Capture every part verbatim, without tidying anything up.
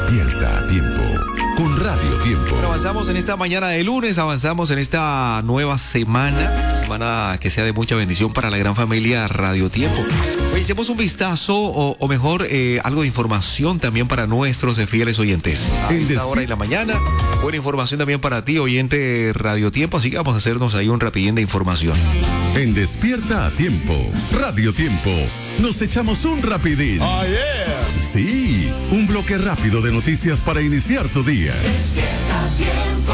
Despierta a tiempo con Radio Tiempo. Bueno, avanzamos en esta mañana de lunes, avanzamos en esta nueva semana, semana que sea de mucha bendición para la gran familia Radio Tiempo. Hoy hicimos un vistazo, o, o mejor, eh, algo de información también para nuestros eh, fieles oyentes. A esta hora de la mañana, buena información también para ti, oyente Radio Tiempo, así que vamos a hacernos ahí un rapidín de información. En Despierta a Tiempo, Radio Tiempo, nos echamos un rapidín. Oh, yeah. Sí, un bloque rápido de noticias para iniciar tu día. Despierta a Tiempo.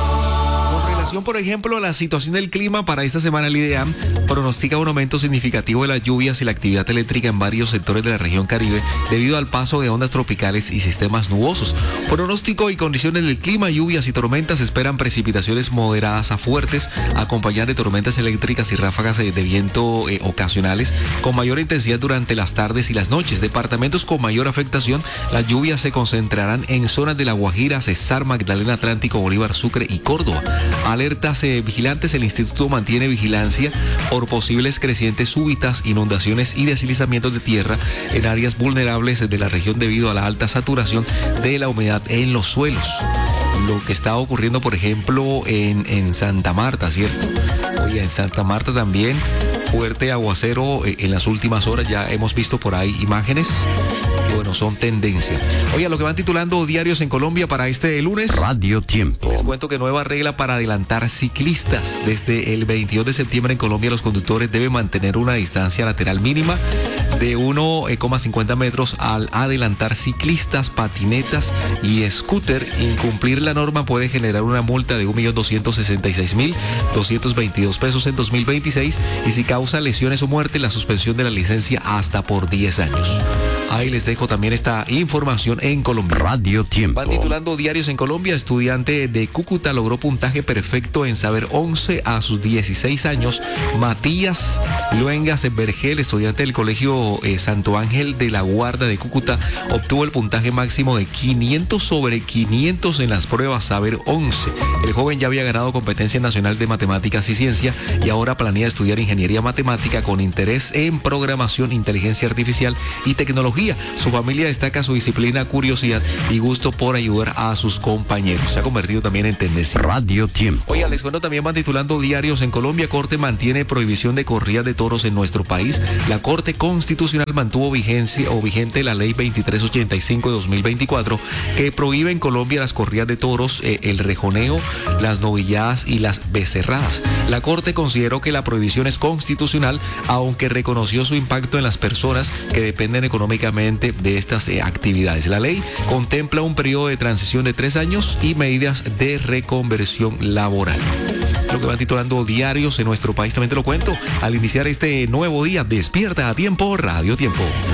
Con relación, por ejemplo, a la situación del clima para esta semana, el IDEAM pronostica un aumento significativo de las lluvias y la actividad eléctrica en varios sectores de la región Caribe debido al paso de ondas tropicales y sistemas nubosos. Pronóstico y condiciones del clima: lluvias y tormentas. Esperan precipitaciones moderadas a fuertes, acompañadas de tormentas eléctricas y ráfagas de viento eh, ocasionales con mayor intensidad durante las tardes y las noches. Departamentos con mayor afectación: las lluvias se concentrarán en zonas de La Guajira, Cesar, Magdalena, Atlántico, Bolívar, Sucre y Córdoba. Alertas eh, vigilantes: el instituto mantiene vigilancia por posibles crecientes súbitas, inundaciones y deslizamientos de tierra en áreas vulnerables de la región debido a la alta saturación de la humedad en los suelos. Lo que está ocurriendo, por ejemplo, en, en Santa Marta, ¿cierto? Oye, en Santa Marta también fuerte aguacero eh, en las últimas horas, ya hemos visto por ahí imágenes. Bueno, son tendencia. Oye, lo que van titulando diarios en Colombia para este lunes. Radio Tiempo. Les cuento que nueva regla para adelantar ciclistas. Desde el veintidós de septiembre en Colombia los conductores deben mantener una distancia lateral mínima de uno coma cincuenta metros al adelantar ciclistas, patinetas y scooter. Incumplir la norma puede generar una multa de un millón doscientos sesenta y seis mil doscientos veintidós pesos en dos mil veintiséis y si causa lesiones o muerte, la suspensión de la licencia hasta por diez años. Ahí les dejo también esta información en Colombia. Radio Tiempo. Van titulando diarios en Colombia. Estudiante de Cúcuta logró puntaje perfecto en saber once a sus dieciséis años. Matías Luengas Vergel, estudiante del colegio eh, Santo Ángel de la Guarda de Cúcuta, obtuvo el puntaje máximo de quinientos sobre quinientos en las pruebas saber once. El joven ya había ganado competencia nacional de matemáticas y ciencia y ahora planea estudiar ingeniería matemática con interés en programación, inteligencia artificial y tecnología. Su familia destaca su disciplina, curiosidad y gusto por ayudar a sus compañeros. Se ha convertido también en tendencia. Radio Tiempo. Oiga, les cuento también, van titulando diarios en Colombia. Corte mantiene prohibición de corridas de toros en nuestro país. La Corte Constitucional mantuvo vigencia o vigente la ley veintitrés ochenta y cinco de dos mil veinticuatro que prohíbe en Colombia las corridas de toros, eh, el rejoneo, las novilladas y las becerradas. La Corte consideró que la prohibición es constitucional, aunque reconoció su impacto en las personas que dependen económicamente de estas eh, actividades. La ley contempla un periodo de transición de tres años y medidas de reconversión laboral. Lo que van titulando diarios en nuestro país también te lo cuento. Al iniciar este nuevo día, Despierta a Tiempo, Radio Tiempo.